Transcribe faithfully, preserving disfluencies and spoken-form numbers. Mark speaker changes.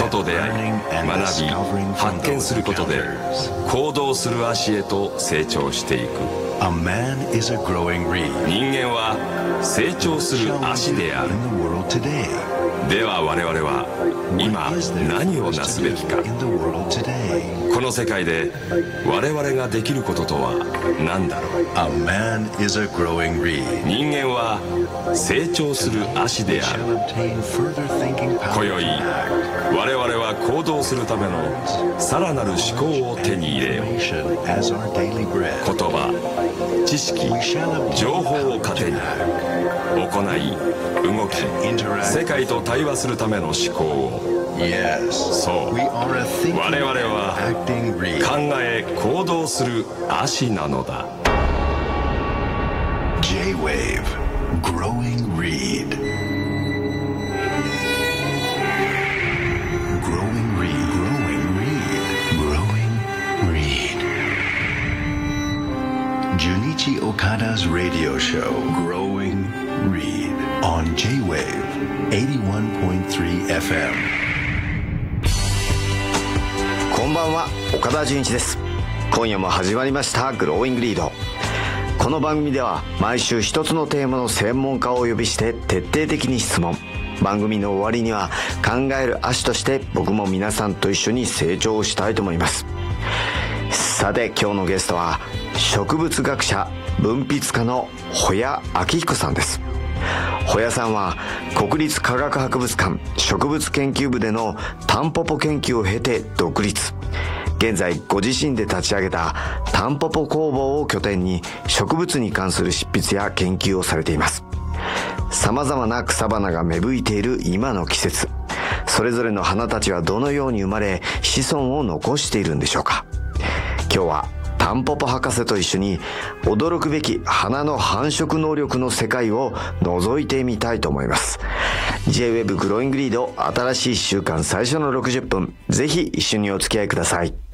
Speaker 1: 人と出会い、学び、発見することで行動する足へと成長していく。
Speaker 2: A man is a growing reed.
Speaker 1: 人間は成長する足である。では我々は今何をなすべきか。この世界で我々ができることとは何だろう。
Speaker 2: A man is a growing reed.
Speaker 1: 人間は成長する足である。今宵我々は行動するためのさらなる思考を手に入れよう。言葉、知識、情報を糧に行い、動き、世界と対話するための思考を。そう、我々は考え行動する足なのだ。
Speaker 2: J-Wave Growing Reed. Growing Reed. Growing Reed. Growing Reed. Junichi Okada's radio show Growing Reed on J-Wave eighty-one point three エフエム。
Speaker 3: こんばんは、岡田准一です。今夜も始まりましたグローイングリード。この番組では毎週一つのテーマの専門家をお呼びして徹底的に質問。番組の終わりには考える足として僕も皆さんと一緒に成長したいと思います。さて今日のゲストは植物学者文筆家の保谷彰彦さんです。保谷さんは国立科学博物館植物研究部でのタンポポ研究を経て独立。現在ご自身で立ち上げたタンポポ工房を拠点に植物に関する執筆や研究をされています。様々な草花が芽吹いている今の季節、それぞれの花たちはどのように生まれ子孫を残しているんでしょうか。今日はタンポポ博士と一緒に驚くべき花の繁殖能力の世界を覗いてみたいと思います。 J-Wave グローイングリード新しいいっしゅうかん最初のろくじゅっぷん、ぜひ一緒にお付き合いください。